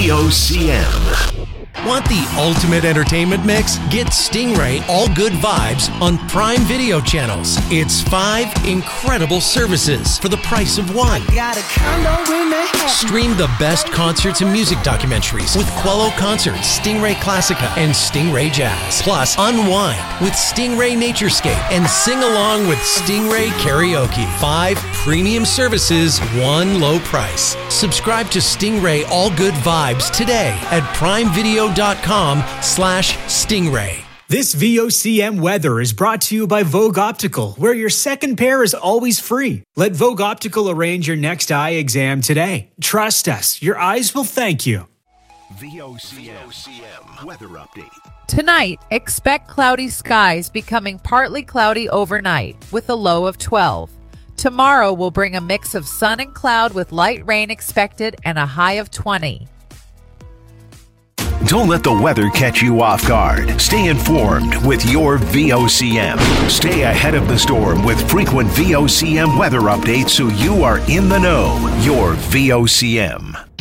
VOCM. Want the ultimate entertainment mix? Get Stingray All Good Vibes on Prime Video channels. It's 5 incredible services for the price of one. Stream the best concerts and music documentaries with Quello Concerts, Stingray Classica, and Stingray Jazz. Plus, unwind with Stingray Naturescape and sing along with Stingray Karaoke. 5 premium services, one low price. Subscribe to Stingray All Good Vibes today at primevideo.com/Stingray. This VOCM weather is brought to you by Vogue Optical, where your second pair is always free. Let Vogue Optical arrange your next eye exam today. Trust us, your eyes will thank you. VOCM weather update. Tonight, expect cloudy skies becoming partly cloudy overnight with a low of 12. Tomorrow will bring a mix of sun and cloud with light rain expected and a high of 20. Don't let the weather catch you off guard. Stay informed with your VOCM. Stay ahead of the storm with frequent VOCM weather updates so you are in the know. Your VOCM.